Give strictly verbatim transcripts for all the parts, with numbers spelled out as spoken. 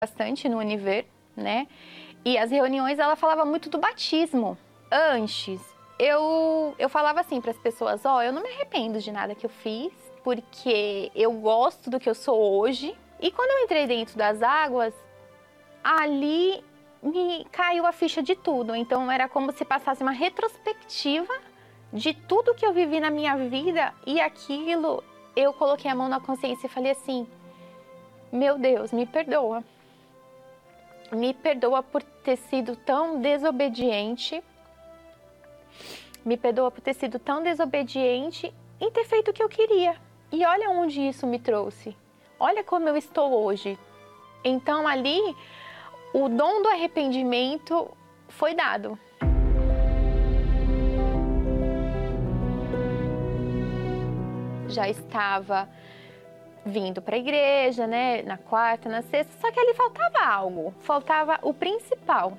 bastante no Univer, né? E as reuniões, ela falava muito do batismo. Antes, eu, eu falava assim para as pessoas, ó, oh, eu não me arrependo de nada que eu fiz, porque eu gosto do que eu sou hoje. E quando eu entrei dentro das águas, ali me caiu a ficha de tudo. Então era como se passasse uma retrospectiva de tudo que eu vivi na minha vida, e aquilo eu coloquei a mão na consciência e falei assim, meu Deus, me perdoa. Me perdoa por ter sido tão desobediente. Me perdoa por ter sido tão desobediente em ter feito o que eu queria. E olha onde isso me trouxe. Olha como eu estou hoje. Então ali, o dom do arrependimento foi dado. Já estava vindo para a igreja, né, na quarta, na sexta, só que ali faltava algo, faltava o principal,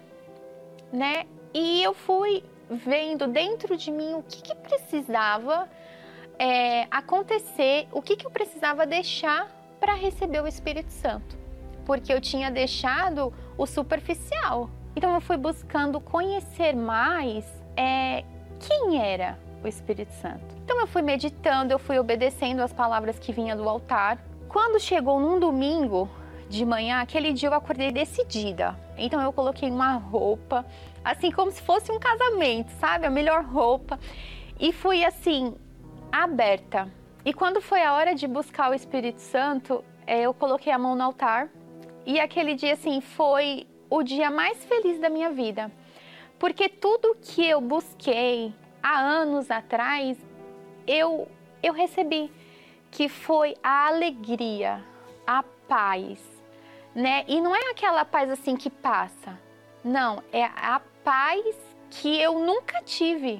né? E eu fui vendo dentro de mim o que, que precisava é, acontecer, o que, que eu precisava deixar para receber o Espírito Santo, porque eu tinha deixado o superficial. Então eu fui buscando conhecer mais é, quem era o Espírito Santo. Então eu fui meditando, eu fui obedecendo as palavras que vinham do altar. Quando chegou num domingo de manhã, aquele dia eu acordei decidida. Então eu coloquei uma roupa, assim como se fosse um casamento, sabe? A melhor roupa. E fui assim, aberta. E quando foi a hora de buscar o Espírito Santo, eu coloquei a mão no altar. E aquele dia, assim, foi o dia mais feliz da minha vida. Porque tudo que eu busquei há anos atrás, eu, eu recebi, que foi a alegria, a paz, né? E não é aquela paz assim que passa, não, é a paz que eu nunca tive.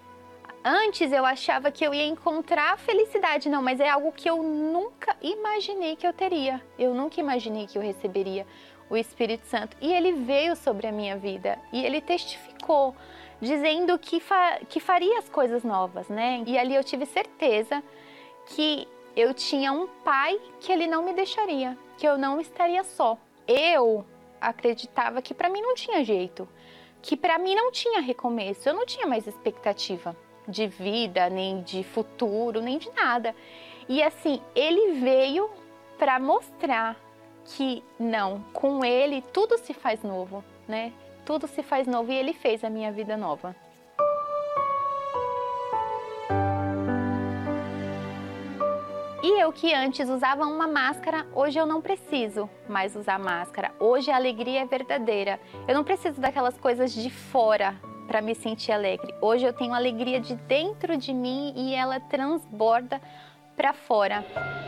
Antes eu achava que eu ia encontrar a felicidade, não, mas é algo que eu nunca imaginei que eu teria. Eu nunca imaginei que eu receberia o Espírito Santo. E ele veio sobre a minha vida e ele testificou, dizendo que, fa que faria as coisas novas, né? E ali eu tive certeza que eu tinha um pai que ele não me deixaria, que eu não estaria só. Eu acreditava que para mim não tinha jeito, que para mim não tinha recomeço, eu não tinha mais expectativa de vida, nem de futuro, nem de nada. E assim, ele veio para mostrar que não, com ele tudo se faz novo, né? Tudo se faz novo e ele fez a minha vida nova. E eu que antes usava uma máscara, hoje eu não preciso mais usar máscara. Hoje a alegria é verdadeira. Eu não preciso daquelas coisas de fora para me sentir alegre. Hoje eu tenho alegria de dentro de mim e ela transborda para fora.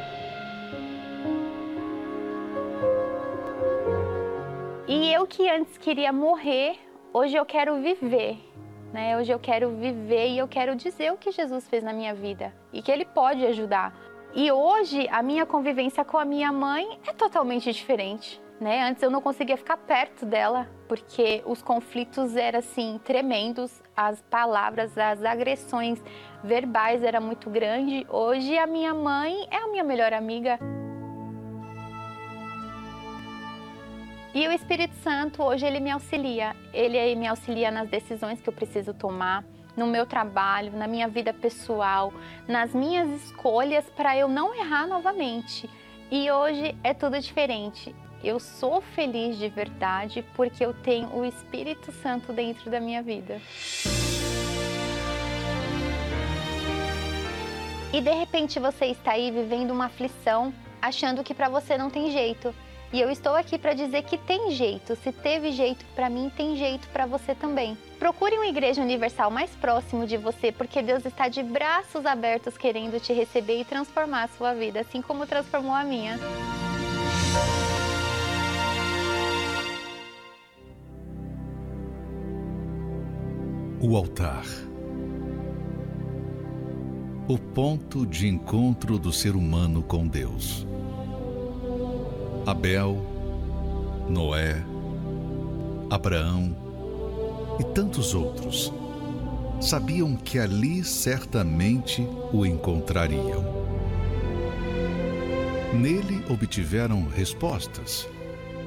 E eu que antes queria morrer, hoje eu quero viver, né? Hoje eu quero viver e eu quero dizer o que Jesus fez na minha vida e que Ele pode ajudar. E hoje a minha convivência com a minha mãe é totalmente diferente, né? Antes eu não conseguia ficar perto dela porque os conflitos eram assim tremendos, as palavras, as agressões verbais eram muito grandes. Hoje a minha mãe é a minha melhor amiga. E o Espírito Santo, hoje, ele me auxilia. Ele me auxilia nas decisões que eu preciso tomar, no meu trabalho, na minha vida pessoal, nas minhas escolhas para eu não errar novamente. E hoje é tudo diferente. Eu sou feliz de verdade porque eu tenho o Espírito Santo dentro da minha vida. E de repente você está aí vivendo uma aflição, achando que para você não tem jeito. E eu estou aqui para dizer que tem jeito. Se teve jeito para mim, tem jeito para você também. Procure uma igreja universal mais próximo de você, porque Deus está de braços abertos querendo te receber e transformar a sua vida, assim como transformou a minha. O altar. O ponto de encontro do ser humano com Deus. Abel, Noé, Abraão e tantos outros sabiam que ali certamente o encontrariam. Nele obtiveram respostas